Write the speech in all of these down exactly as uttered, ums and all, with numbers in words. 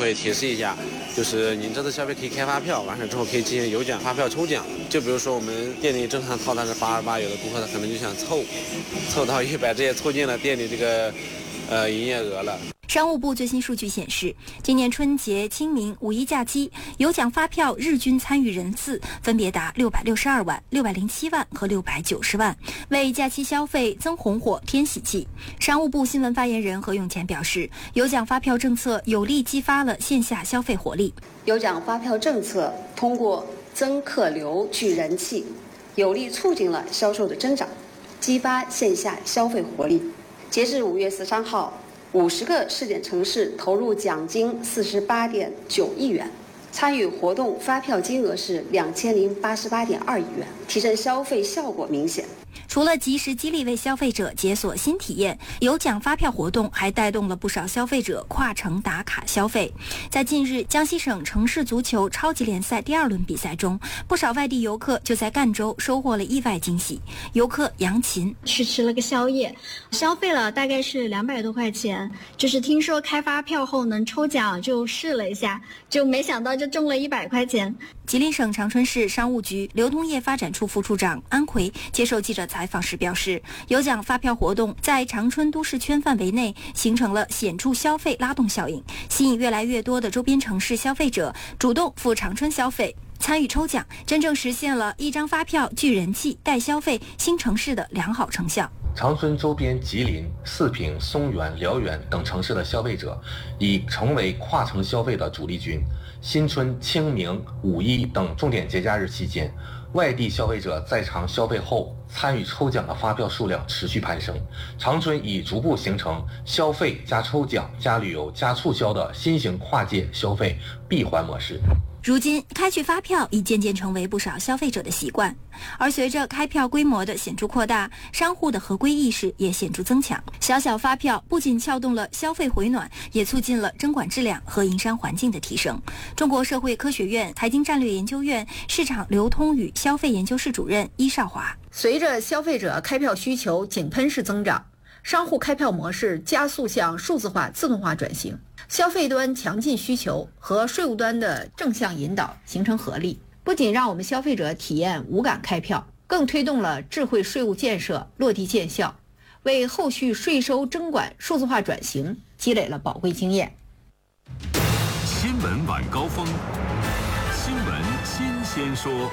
会提示一下，就是您这次消费可以开发票，完事之后可以进行有奖发票抽奖。就比如说我们店里正常套餐是八十八，有的顾客他可能就想凑，凑到一百，这也凑进了店里这个呃营业额了。 商务部最新数据显示，今年春节、清明、五一假期有奖发票日均参与人次分别达六百六十二万、六百零七万和六百九十万，为假期消费增红火、添喜气。商务部新闻发言人何永乾表示，有奖发票政策有力激发了线下消费活力。 有奖发票政策通过增客流、聚人气，有力促进了销售的增长，激发线下消费活力。截至五月十三号，五十个试点城市投入奖金四十八点九亿元，参与活动发票金额是两千零八十八点二亿元，提升消费效果明显。 除了及时激励为消费者解锁新体验，有奖发票活动还带动了不少消费者跨城打卡消费。在近日江西省城市足球超级联赛第二轮比赛中，不少外地游客就在赣州收获了意外惊喜。游客杨琴去吃了个宵夜，消费了大概是两百多块钱，就是听说开发票后能抽奖，就试了一下，就没想到就中了一百块钱。 吉林省长春市商务局流通业发展处副处长安奎接受记者采访时表示，有奖发票活动在长春都市圈范围内形成了显著消费拉动效应，吸引越来越多的周边城市消费者主动赴长春消费，参与抽奖，真正实现了一张发票聚人气、带消费新城市的良好成效。 长春周边吉林、四平、松原、辽源等城市的消费者已成为跨城消费的主力军。新春、清明、五一等重点节假日期间，外地消费者在场消费后参与抽奖的发票数量持续攀升，长春已逐步形成消费加抽奖加旅游加促销的新型跨界消费闭环模式。 如今开具发票已渐渐成为不少消费者的习惯，而随着开票规模的显著扩大，商户的合规意识也显著增强。小小发票不仅撬动了消费回暖，也促进了征管质量和营商环境的提升。中国社会科学院财经战略研究院市场流通与消费研究室主任伊少华， 随着消费者开票需求井喷式增长，商户开票模式加速向数字化自动化转型，消费端强劲需求和税务端的正向引导形成合力，不仅让我们消费者体验无感开票，更推动了智慧税务建设落地见效，为后续税收征管数字化转型积累了宝贵经验。 新闻晚高峰，新闻新鲜说。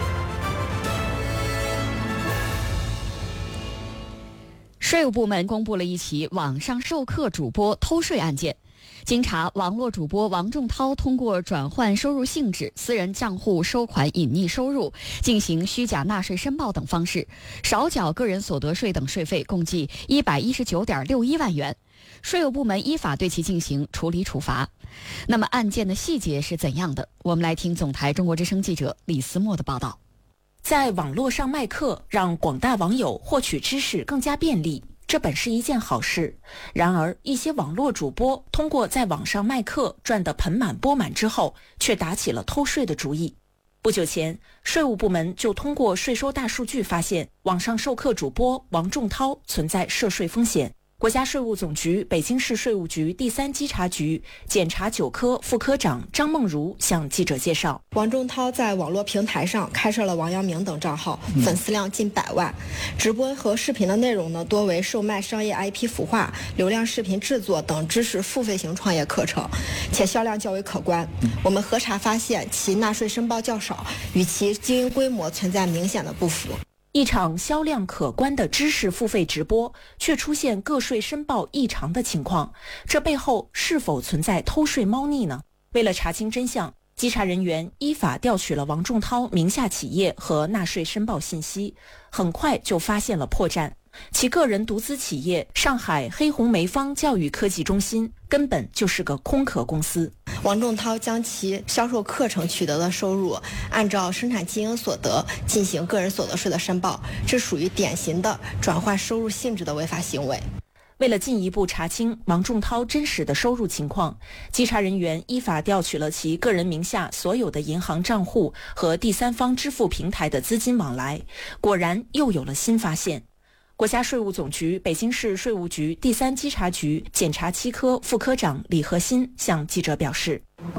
税务部门公布了一起网上授课主播偷税案件。经查，网络主播王仲涛通过转换收入性质、私人账户收款隐匿收入、进行虚假纳税申报等方式，少缴个人所得税等税费共计一百一十九点六一万元。税务部门依法对其进行处理处罚。那么案件的细节是怎样的？我们来听总台中国之声记者李思墨的报道。 在网络上卖课，让广大网友获取知识更加便利，这本是一件好事。然而，一些网络主播通过在网上卖课赚得盆满钵满之后，却打起了偷税的主意。不久前，税务部门就通过税收大数据发现，网上授课主播王仲涛存在涉税风险。国家税务总局北京市税务局第三稽查局检察九科副科长张梦如向记者介绍， 王仲涛在网络平台上开设了王阳明等账号，粉丝量近百万，直播和视频的内容呢多为售卖商业 I P 孵化、流量视频制作等知识付费型创业课程，且销量较为可观。我们核查发现其纳税申报较少，与其经营规模存在明显的不符。 一场销量可观的知识付费直播，却出现个税申报异常的情况，这背后是否存在偷税猫腻呢？为了查清真相，稽查人员依法调取了王仲涛名下企业和纳税申报信息，很快就发现了破绽。其个人独资企业上海黑红梅芳教育科技中心根本就是个空壳公司。 王仲涛将其销售课程取得的收入按照生产经营所得进行个人所得税的申报，这属于典型的转换收入性质的违法行为。 为了进一步查清王仲涛真实的收入情况，稽查人员依法调取了其个人名下所有的银行账户和第三方支付平台的资金往来，果然又有了新发现。国家税务总局北京市税务局第三稽查局检察七科副科长李和新向记者表示，